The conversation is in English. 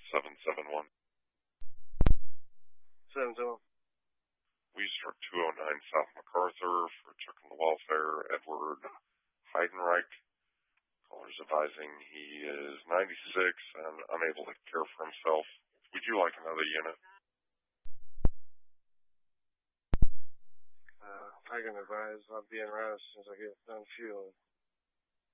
771. 7-1. We start 209 South MacArthur for checking the welfare. Edward Heidenreich. Caller's advising he is 96 and unable to care for himself. Would you like another unit? I can advise I'll be in route as soon as I get done fueling.